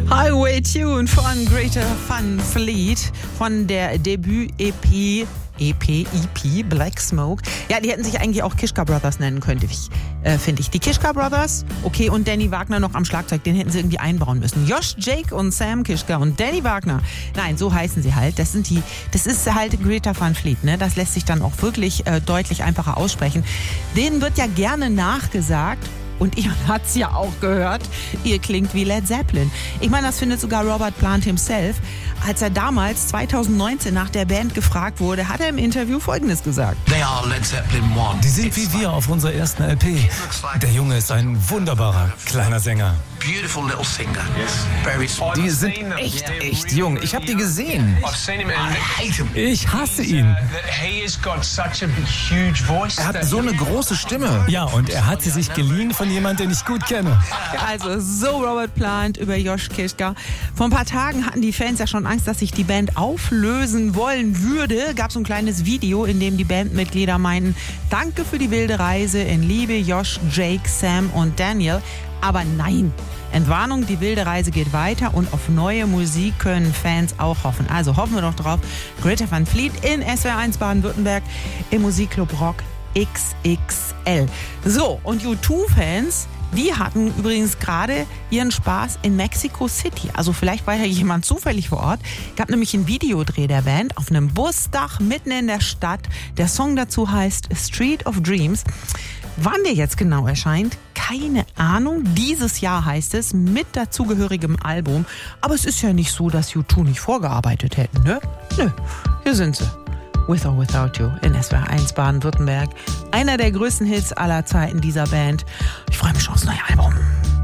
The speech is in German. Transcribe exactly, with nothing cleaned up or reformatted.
Highway Tune von Greta Van Fleet von der Debüt-E P E P, E P, Black Smoke. Ja, die hätten sich eigentlich auch Kiszka Brothers nennen können, äh, finde ich. Die Kiszka Brothers, okay, und Danny Wagner noch am Schlagzeug, den hätten sie irgendwie einbauen müssen. Josh, Jake und Sam Kiszka und Danny Wagner. Nein, so heißen sie halt. Das sind die, das ist halt Greta Van Fleet, ne? Das lässt sich dann auch wirklich äh, deutlich einfacher aussprechen. Denen wird ja gerne nachgesagt, und ihr hat's ja auch gehört, ihr klingt wie Led Zeppelin. Ich meine, das findet sogar Robert Plant himself. Als er damals zwanzig neunzehn nach der Band gefragt wurde, hat er im Interview Folgendes gesagt. They are Led Zeppelin one. Die sind wie wir auf unserer ersten L P. Der Junge ist ein wunderbarer kleiner Sänger. Beautiful little singer. Very smart. Die sind echt, echt jung. Ich habe die gesehen. Ich hasse ihn. Er hat so eine große Stimme. Ja, und er hat sie sich geliehen von jemandem, den ich gut kenne. Also so Robert Plant über Josh Kiszka. Vor ein paar Tagen hatten die Fans ja schon Angst, dass sich die Band auflösen wollen würde. Gab so ein kleines Video, in dem die Bandmitglieder meinten, danke für die wilde Reise in Liebe, Josh, Jake, Sam und Daniel. Aber nein, Entwarnung, die wilde Reise geht weiter und auf neue Musik können Fans auch hoffen. Also hoffen wir doch drauf. Greta Van Fleet in S W R eins Baden-Württemberg im Musikclub Rock X X L. So, und U zwei Fans, die hatten übrigens gerade ihren Spaß in Mexico City. Also vielleicht war ja jemand zufällig vor Ort. Gab nämlich einen Videodreh der Band auf einem Busdach mitten in der Stadt. Der Song dazu heißt Street of Dreams. Wann der jetzt genau erscheint, keine Ahnung. Dieses Jahr heißt es, mit dazugehörigem Album. Aber es ist ja nicht so, dass U zwei nicht vorgearbeitet hätten, ne? Nö, hier sind sie. With or Without You in S W R eins Baden-Württemberg. Einer der größten Hits aller Zeiten dieser Band. Ich freue mich schon aufs neue Album.